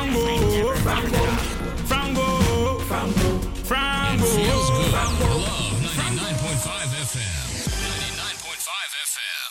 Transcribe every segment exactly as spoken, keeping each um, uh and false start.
Frango, Frango, Frango, Frango, Frango. It feels good. Love ninety-nine point five F M. ninety-nine point five F M.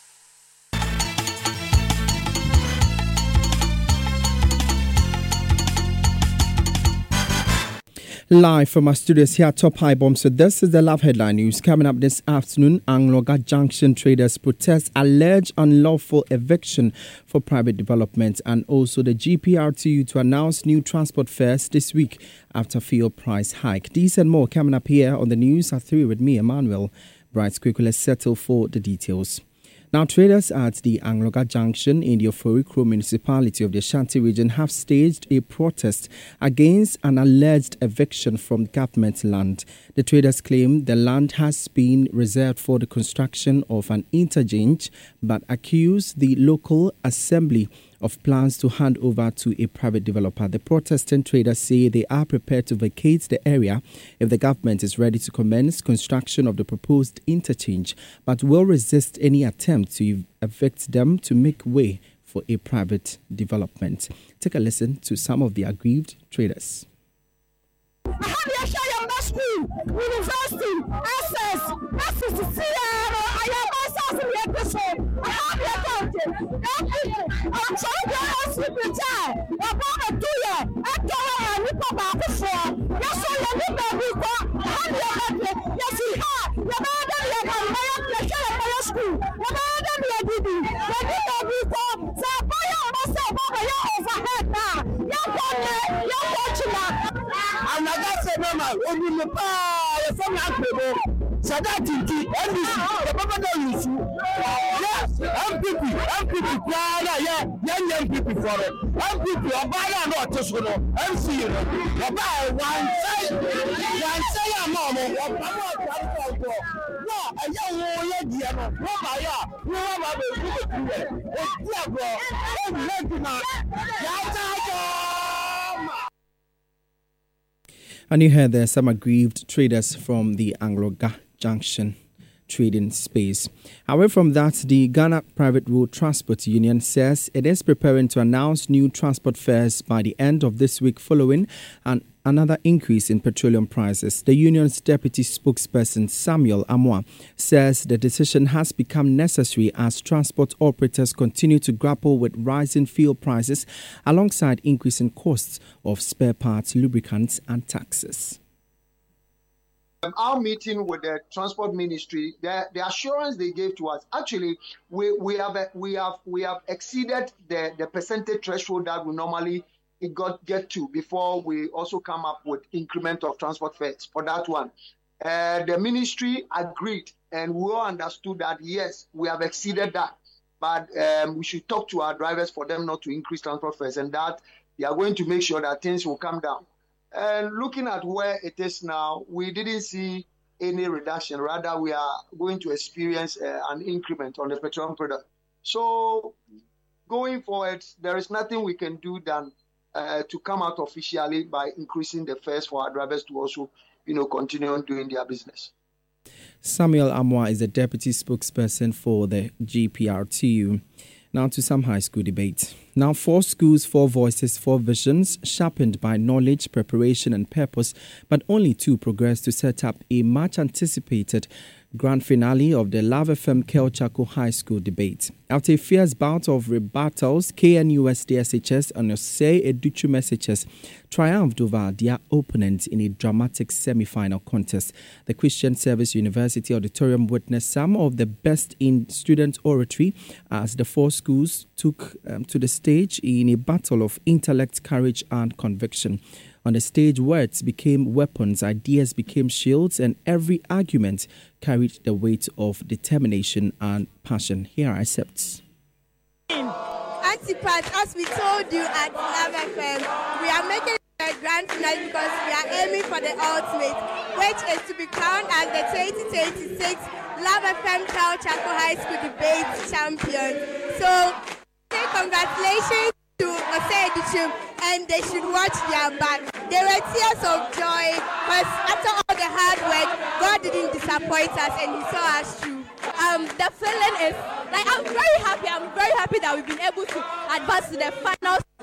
Live from our studios here at Top High Bomb. So this is the Love Headline News. Coming up this afternoon, Angloga Junction traders protest alleged unlawful eviction for private development, and also the G P R T U to announce new transport fares this week after fuel price hike. These and more coming up here on the news at three with me, Emmanuel Bright. Quickly, let's settle for the details. Now, traders at the Angloga Junction in the Oforikro municipality of the Ashanti region have staged a protest against an alleged eviction from government land. The traders claim the land has been reserved for the construction of an interchange, but accuse the local assembly of plans to hand over to a private developer. The protesting traders say they are prepared to vacate the area if the government is ready to commence construction of the proposed interchange, but will resist any attempt to evict them to make way for a private development. Take a listen to some of the aggrieved traders. University, access, access to C R, I am also in the episode. I have the account. I'm trying to ask you to tell about a two year. I don't know about before. Yes, I am before. I have the account. Yes, we have. Your mother, your mother, your child, school. Your mother, your baby. Your baby before. So, boy, I must say, Baba, you're overhead now. You're watching. You're watching. I'm not going to say, Mama, when you from Akbebo, Sadatiki, N B C, the Baba Use. Yes, M P P, M P P, yeah, young young people for it. M P P, or buy a lot to school, M C, or buy one say, one say a mom, or Papa, no, a young lady, no, Papa, no, I'm a good And you heard there some aggrieved traders from the Angloga Junction trading space. Away from that, the Ghana Private Road Transport Union says it is preparing to announce new transport fares by the end of this week following an another increase in petroleum prices. The union's deputy spokesperson, Samuel Amoah, says the decision has become necessary as transport operators continue to grapple with rising fuel prices alongside increasing costs of spare parts, lubricants and taxes. Our meeting with the transport ministry, the, the assurance they gave to us, actually, we, we have we have we have exceeded the, the percentage threshold that we normally it got get to before we also come up with increment of transport fares for that one. Uh, the ministry agreed and we all understood that, yes, we have exceeded that, but um, we should talk to our drivers for them not to increase transport fares, and that they are going to make sure that things will come down. And looking at where it is now, we didn't see any reduction. Rather, we are going to experience uh, an increment on the petroleum product. So going forward, there is nothing we can do than Uh, to come out officially by increasing the fares for our drivers to also, you know, continue on doing their business. Samuel Amoah is the deputy spokesperson for the G P R T U. Now to some high school debate. Now, four schools, four voices, four visions, sharpened by knowledge, preparation and purpose, but only two progressed to set up a much-anticipated grand finale of the Love F M Kelchako High School debate. After a fierce bout of rebuttals, K N U S D S H S and Osei Educhum S H S triumphed over their opponents in a dramatic semi-final contest. The Christian Service University Auditorium witnessed some of the best in student oratory as the four schools took um, to the stage in a battle of intellect, courage and conviction. On the stage, words became weapons, ideas became shields, and every argument carried the weight of determination and passion. Here are excerpts. Auntie Pat, as we told you at Love F M, we are making a grand finale because we are aiming for the ultimate, which is to be crowned as the twenty twenty-six Love F M Kelchako High School debate champion. So, say congratulations to Osei Educhum, and they should watch their back. There were tears of joy because after all the hard work, God didn't disappoint us and He saw us through. Um, the feeling is like I'm very happy. I'm very happy that we've been able to advance to the final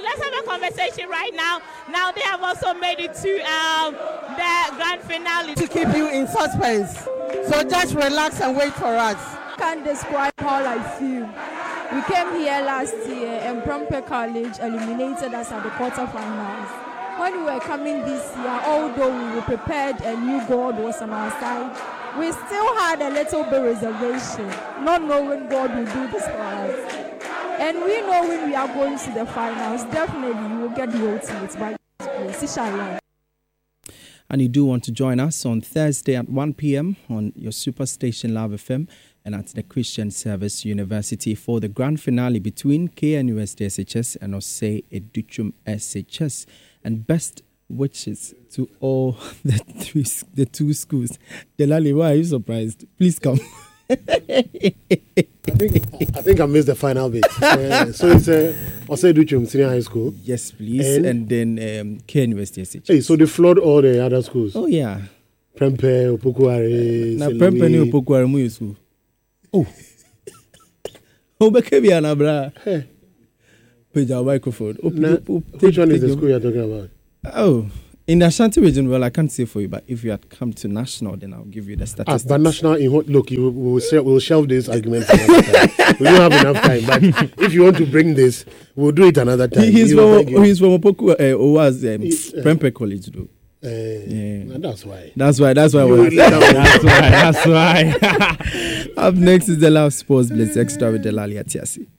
let's have a conversation right now. Now they have also made it to um, the grand finale. To keep you in suspense. So just relax and wait for us. Can't describe how I feel. We came here last year and Prempeh College eliminated us at the quarterfinals. When we were coming this year, although we were prepared and knew God was on our side, we still had a little bit reservation, not knowing God will do this for us. And we know when we are going to the finals, definitely we will get the ultimate by God's grace, inshallah. And you do want to join us on Thursday at one p.m. on your superstation Love F M and at the Christian Service University for the grand finale between K N U S D S H S and Osei Educhum S H S. And best wishes to all the three, the two schools. Delali, why are you surprised? Please come. I think I think I missed the final bit. Uh, so it's uh, Osei Educhum Senior High School. Yes, please. And, and then um, K N U S D S H S. Hey, so they flood all the other schools. Oh yeah. Prempeh, Opokuware. Na Prempeh ni Opokuware mu school. Oh. Oh, bekebi anabra. Hey. Page our microphone. Op- Na, op- op- which one is take the school you're talking about? Oh, in the Ashanti region, well, I can't say for you, but if you had come to national, then I'll give you the statistics. Ah, but national, in what, look, you will we'll, we'll shelve this argument another time. We don't have enough time, but if you want to bring this, we'll do it another time. He, he's, you from, oh, he's from Opoku, uh, Owas, um, uh, Prempeh College, though. Uh, yeah. That's why. That's why. That's why. We're that's why. That's why. Up next is the Love Sports Blitz Extra with Delali Atiasi.